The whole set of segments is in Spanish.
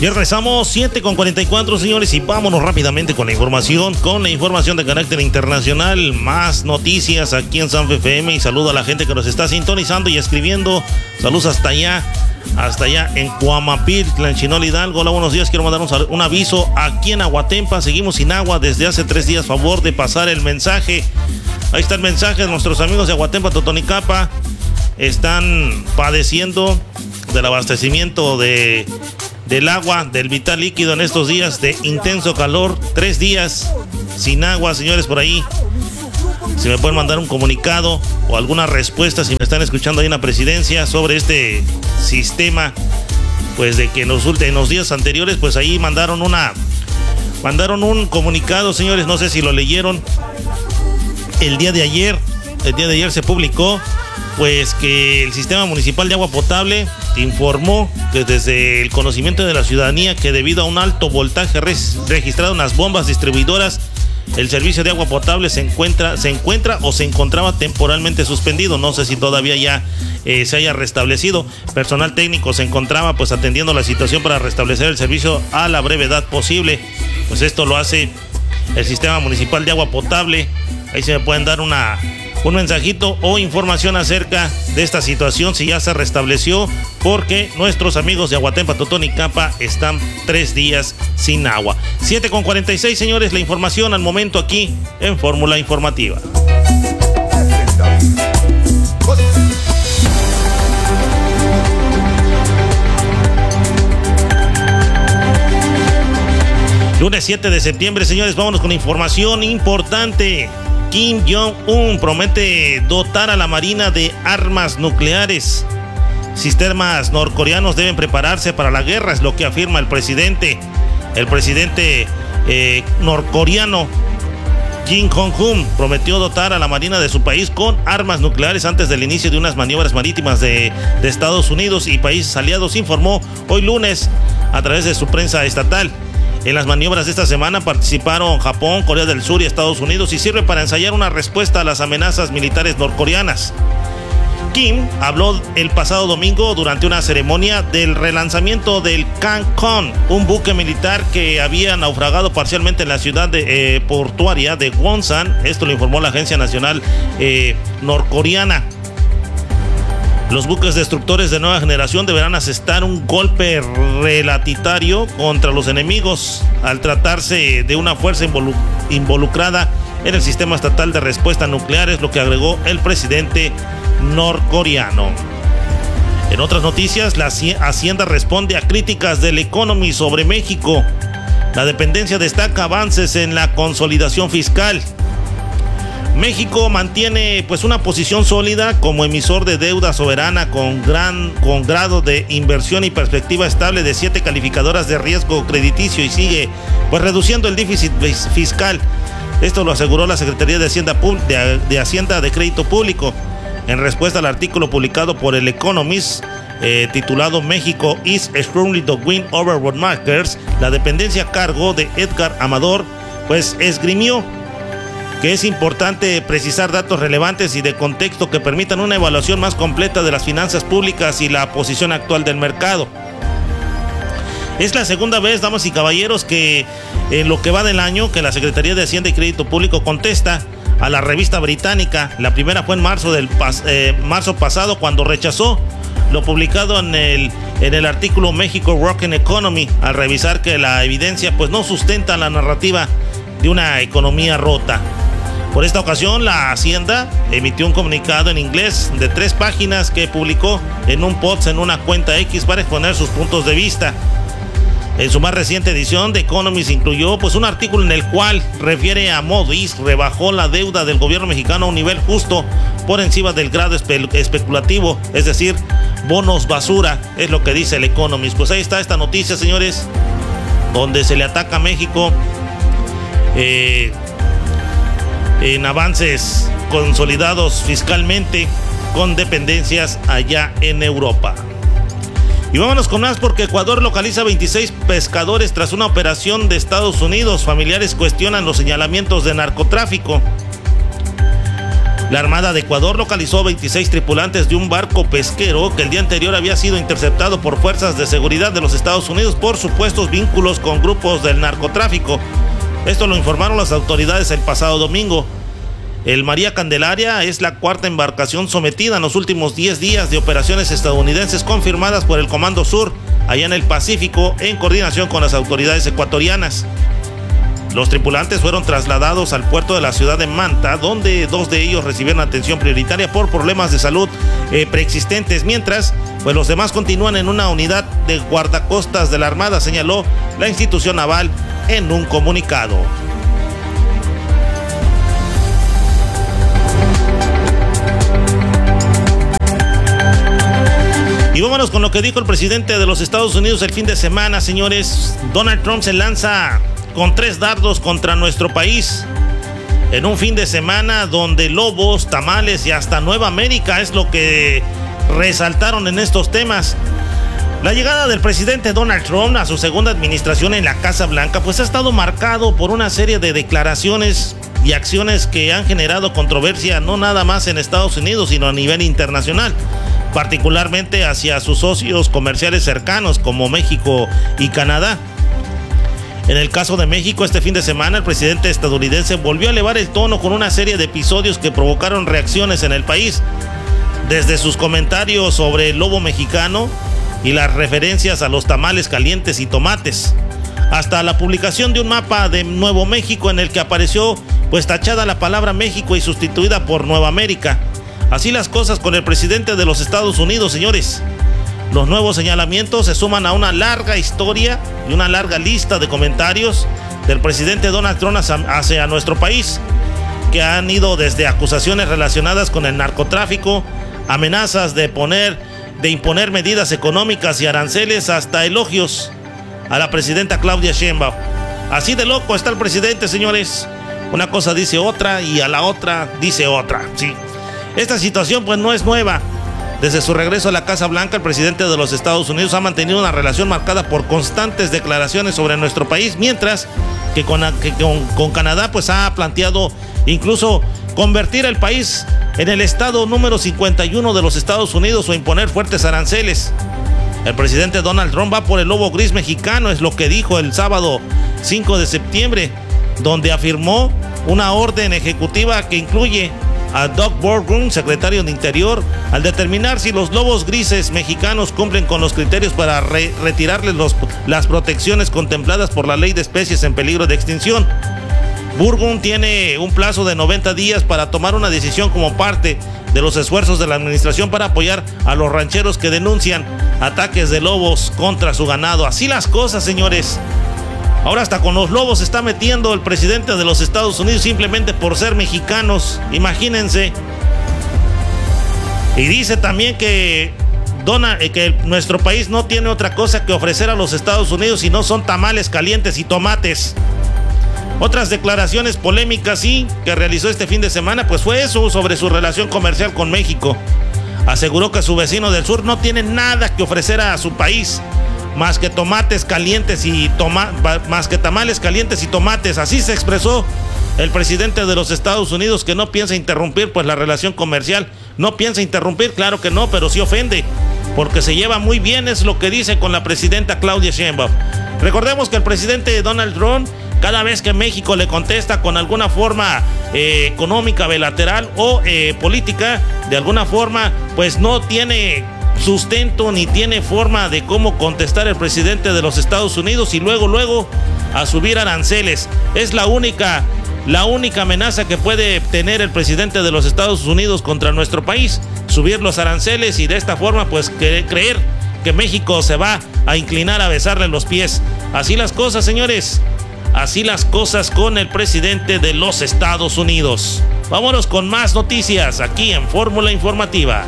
Ya regresamos 7:44, señores, y vámonos rápidamente con la información de carácter internacional. Más noticias aquí en Sanfe FM, y saludo a la gente que nos está sintonizando y escribiendo. Saludos hasta allá en Cuamapir, Tlanchinol, Hidalgo. Hola, buenos días. Quiero mandar un aviso aquí en Aguatempa. Seguimos sin agua desde hace 3 días. Favor de pasar el mensaje. Ahí está el mensaje de nuestros amigos de Aguatempa, Totonicapa. Están padeciendo del abastecimiento del agua, del vital líquido en estos días de intenso calor. 3 días sin agua, señores, por ahí. Si me pueden mandar un comunicado o alguna respuesta, si me están escuchando ahí en la presidencia, sobre este sistema, pues de que en los días anteriores, pues ahí mandaron un comunicado, señores, no sé si lo leyeron. El día de ayer se publicó, pues, que el Sistema Municipal de Agua Potable informó que desde el conocimiento de la ciudadanía, que debido a un alto voltaje registrado en las bombas distribuidoras, el servicio de agua potable se encontraba temporalmente suspendido. No sé si todavía ya se haya restablecido. Personal técnico se encontraba pues atendiendo la situación para restablecer el servicio a la brevedad posible. Pues esto lo hace el Sistema Municipal de Agua Potable. Ahí se me pueden dar un mensajito o información acerca de esta situación, si ya se restableció, porque nuestros amigos de Aguatempa, Totonicapa están 3 días sin agua. 7:46, señores, la información al momento aquí en Fórmula Informativa. Lunes 7 de septiembre, señores, vámonos con información importante. Kim Jong-un promete dotar a la Marina de armas nucleares. Sistemas norcoreanos deben prepararse para la guerra, es lo que afirma el presidente. El presidente norcoreano Kim Jong-un prometió dotar a la Marina de su país con armas nucleares antes del inicio de unas maniobras marítimas de Estados Unidos y países aliados, informó hoy lunes a través de su prensa estatal. En las maniobras de esta semana participaron Japón, Corea del Sur y Estados Unidos, y sirve para ensayar una respuesta a las amenazas militares norcoreanas. Kim habló el pasado domingo durante una ceremonia del relanzamiento del Kangkon, un buque militar que había naufragado parcialmente en la ciudad portuaria de Wonsan. Esto lo informó la Agencia Nacional norcoreana. Los buques destructores de nueva generación deberán asestar un golpe relativitario contra los enemigos al tratarse de una fuerza involucrada en el sistema estatal de respuesta nuclear, es lo que agregó el presidente norcoreano. En otras noticias, la Hacienda responde a críticas del Economy sobre México. La dependencia destaca avances en la consolidación fiscal. México mantiene pues una posición sólida como emisor de deuda soberana con grado de inversión y perspectiva estable de 7 calificadoras de riesgo crediticio, y sigue pues reduciendo el déficit fiscal. Esto lo aseguró la Secretaría de Hacienda de Crédito Público en respuesta al artículo publicado por el Economist titulado México is strongly the win over world markets. La dependencia a cargo de Edgar Amador pues esgrimió que es importante precisar datos relevantes y de contexto que permitan una evaluación más completa de las finanzas públicas y la posición actual del mercado. Es la segunda vez, damas y caballeros, que en lo que va del año que la Secretaría de Hacienda y Crédito Público contesta a la revista británica. La primera fue en marzo pasado, cuando rechazó lo publicado en el artículo México Broken Economy, al revisar que la evidencia pues no sustenta la narrativa de una economía rota. Por esta ocasión, la Hacienda emitió un comunicado en inglés de 3 páginas que publicó en un post en una cuenta X para exponer sus puntos de vista. En su más reciente edición, The Economist incluyó pues un artículo en el cual refiere a Moody's rebajó la deuda del gobierno mexicano a un nivel justo por encima del grado especulativo, es decir, bonos basura, es lo que dice el Economist. Pues ahí está esta noticia, señores, donde se le ataca a México en avances consolidados fiscalmente con dependencias allá en Europa. Y vámonos con más, porque Ecuador localiza 26 pescadores tras una operación de Estados Unidos. Familiares cuestionan los señalamientos de narcotráfico. La Armada de Ecuador localizó 26 tripulantes de un barco pesquero que el día anterior había sido interceptado por fuerzas de seguridad de los Estados Unidos por supuestos vínculos con grupos del narcotráfico. Esto lo informaron las autoridades el pasado domingo. El María Candelaria es la cuarta embarcación sometida en los últimos 10 días de operaciones estadounidenses confirmadas por el Comando Sur, allá en el Pacífico, en coordinación con las autoridades ecuatorianas. Los tripulantes fueron trasladados al puerto de la ciudad de Manta, donde 2 de ellos recibieron atención prioritaria por problemas de salud preexistentes, mientras pues los demás continúan en una unidad de guardacostas de la Armada, señaló la institución naval en un comunicado. Y vámonos con lo que dijo el presidente de los Estados Unidos el fin de semana, señores. Donald Trump se lanza con 3 dardos contra nuestro país en un fin de semana donde lobos, tamales y hasta Nueva América es lo que resaltaron en estos temas. La llegada del presidente Donald Trump a su segunda administración en la Casa Blanca pues ha estado marcado por una serie de declaraciones y acciones que han generado controversia no nada más en Estados Unidos sino a nivel internacional, particularmente hacia sus socios comerciales cercanos como México y Canadá. En el caso de México, este fin de semana el presidente estadounidense volvió a elevar el tono con una serie de episodios que provocaron reacciones en el país, desde sus comentarios sobre el lobo mexicano y las referencias a los tamales calientes y tomates, hasta la publicación de un mapa de Nuevo México en el que apareció pues tachada la palabra México y sustituida por Nueva América. Así las cosas con el presidente de los Estados Unidos, señores. Los nuevos señalamientos se suman a una larga historia y una larga lista de comentarios del presidente Donald Trump hacia nuestro país, que han ido desde acusaciones relacionadas con el narcotráfico, amenazas de imponer medidas económicas y aranceles, hasta elogios a la presidenta Claudia Sheinbaum. Así de loco está el presidente, señores. Una cosa dice otra y a la otra dice otra. Sí. Esta situación pues no es nueva. Desde su regreso a la Casa Blanca, el presidente de los Estados Unidos ha mantenido una relación marcada por constantes declaraciones sobre nuestro país, mientras que con Canadá pues ha planteado incluso convertir al país en el estado número 51 de los Estados Unidos o imponer fuertes aranceles. El presidente Donald Trump va por el lobo gris mexicano, es lo que dijo el sábado 5 de septiembre, donde afirmó una orden ejecutiva que incluye a Doug Burgum, secretario de Interior, al determinar si los lobos grises mexicanos cumplen con los criterios para retirarles las protecciones contempladas por la Ley de Especies en Peligro de Extinción. Burgum tiene un plazo de 90 días para tomar una decisión como parte de los esfuerzos de la administración para apoyar a los rancheros que denuncian ataques de lobos contra su ganado. Así las cosas, señores. Ahora hasta con los lobos se está metiendo el presidente de los Estados Unidos simplemente por ser mexicanos. Imagínense. Y dice también que nuestro país no tiene otra cosa que ofrecer a los Estados Unidos si no son tamales calientes y tomates. Otras declaraciones polémicas sí que realizó este fin de semana pues fue eso sobre su relación comercial con México. Aseguró que su vecino del sur no tiene nada que ofrecer a su país más que tamales calientes y tomates. Así se expresó el presidente de los Estados Unidos, que no piensa interrumpir pues la relación comercial. No piensa interrumpir, claro que no, pero sí ofende, porque se lleva muy bien, es lo que dice con la presidenta Claudia Sheinbaum. Recordemos que el presidente Donald Trump, cada vez que México le contesta con alguna forma económica, bilateral o política, de alguna forma, pues no tiene sustento ni tiene forma de cómo contestar el presidente de los Estados Unidos y luego a subir aranceles. Es la única amenaza que puede tener el presidente de los Estados Unidos contra nuestro país, subir los aranceles y de esta forma pues creer que México se va a inclinar a besarle los pies. Así las cosas, señores. Así las cosas con el presidente de los Estados Unidos. Vámonos con más noticias aquí en Fórmula Informativa.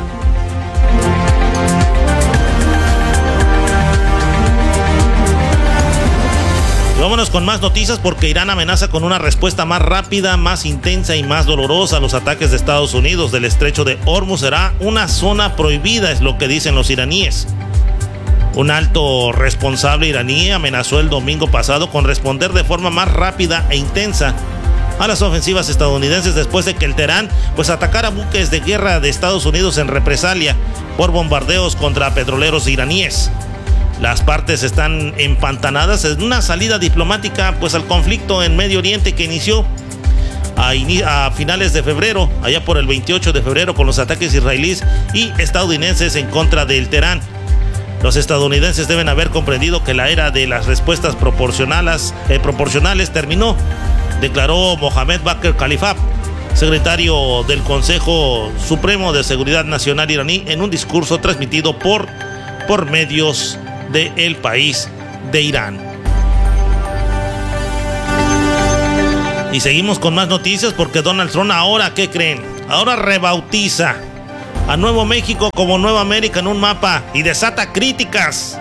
Vámonos con más noticias porque Irán amenaza con una respuesta más rápida, más intensa y más dolorosa a los ataques de Estados Unidos. Del estrecho de Hormuz será una zona prohibida, es lo que dicen los iraníes. Un alto responsable iraní amenazó el domingo pasado con responder de forma más rápida e intensa a las ofensivas estadounidenses después de que el Teherán pues atacara buques de guerra de Estados Unidos en represalia por bombardeos contra petroleros iraníes. Las partes están empantanadas en una salida diplomática pues al conflicto en Medio Oriente que inició a finales de febrero, allá por el 28 de febrero, con los ataques israelíes y estadounidenses en contra del Teherán. Los estadounidenses deben haber comprendido que la era de las respuestas proporcionales terminó, declaró Mohammad Bakr Khalifab, secretario del Consejo Supremo de Seguridad Nacional iraní, en un discurso transmitido por medios del país de Irán. Y seguimos con más noticias porque Donald Trump ahora, ¿qué creen? Ahora rebautiza a Nuevo México como Nueva América en un mapa y desata críticas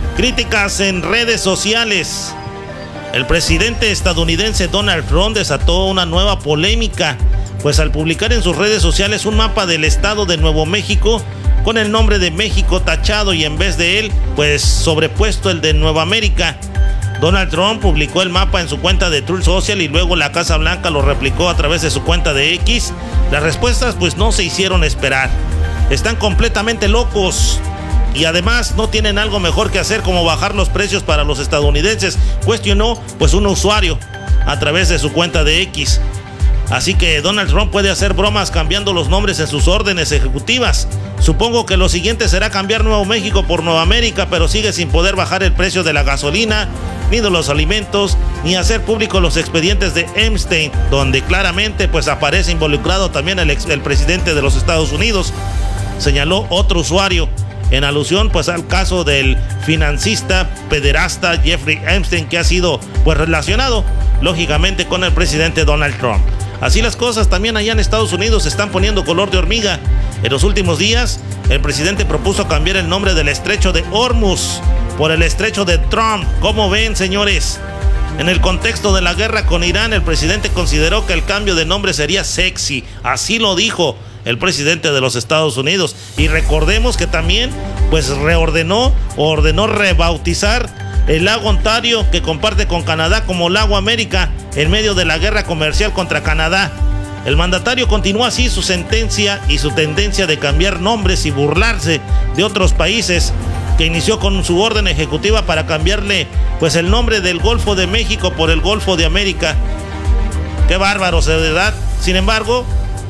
en redes sociales. El presidente estadounidense Donald Trump desató una nueva polémica, pues al publicar en sus redes sociales un mapa del estado de Nuevo México con el nombre de México tachado y en vez de él, pues sobrepuesto el de Nueva América. Donald Trump publicó el mapa en su cuenta de Truth Social y luego la Casa Blanca lo replicó a través de su cuenta de X. Las respuestas pues no se hicieron esperar. Están completamente locos y además no tienen algo mejor que hacer como bajar los precios para los estadounidenses, cuestionó pues un usuario a través de su cuenta de X. Así que Donald Trump puede hacer bromas cambiando los nombres en sus órdenes ejecutivas. Supongo que lo siguiente será cambiar Nuevo México por Nueva América, pero sigue sin poder bajar el precio de la gasolina, ni de los alimentos, ni hacer públicos los expedientes de Epstein, donde claramente pues aparece involucrado también el presidente de los Estados Unidos, señaló otro usuario, en alusión pues al caso del financista pederasta Jeffrey Epstein, que ha sido pues relacionado lógicamente con el presidente Donald Trump. Así las cosas también allá en Estados Unidos se están poniendo color de hormiga. En los últimos días, el presidente propuso cambiar el nombre del estrecho de Hormuz por el estrecho de Trump. ¿Cómo ven, señores? En el contexto de la guerra con Irán, el presidente consideró que el cambio de nombre sería sexy. Así lo dijo el presidente de los Estados Unidos. Y recordemos que también pues ordenó rebautizar el lago Ontario, que comparte con Canadá, como Lago América, en medio de la guerra comercial contra Canadá. El mandatario continuó así su sentencia y su tendencia de cambiar nombres y burlarse de otros países, que inició con su orden ejecutiva para cambiarle pues el nombre del Golfo de México por el Golfo de América. Qué bárbaros, de verdad. Sin embargo,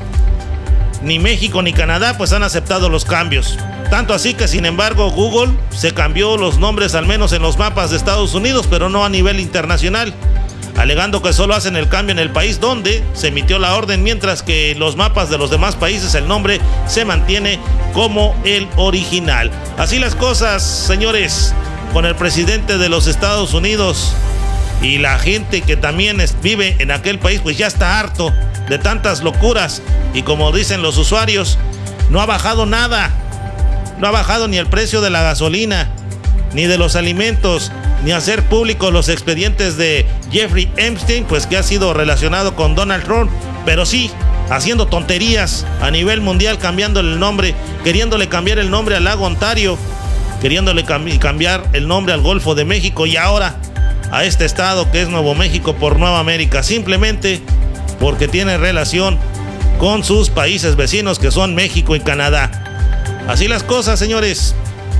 ni México ni Canadá pues han aceptado los cambios. Tanto así que, sin embargo, Google se cambió los nombres al menos en los mapas de Estados Unidos, pero no a nivel internacional, alegando que solo hacen el cambio en el país donde se emitió la orden, mientras que los mapas de los demás países el nombre se mantiene como el original. Así las cosas, señores, con el presidente de los Estados Unidos, y la gente que también vive en aquel país pues ya está harto de tantas locuras, y como dicen los usuarios, no ha bajado nada. No ha bajado ni el precio de la gasolina, ni de los alimentos, ni hacer públicos los expedientes de Jeffrey Epstein, pues que ha sido relacionado con Donald Trump, pero sí haciendo tonterías a nivel mundial, cambiándole el nombre, queriéndole cambiar el nombre al lago Ontario, queriéndole cambiar el nombre al Golfo de México y ahora a este estado que es Nuevo México por Nueva América, simplemente porque tiene relación con sus países vecinos que son México y Canadá. Así las cosas, señores,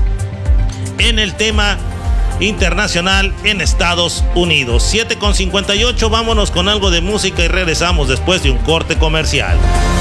en el tema internacional en Estados Unidos. 7:58, vámonos con algo de música y regresamos después de un corte comercial.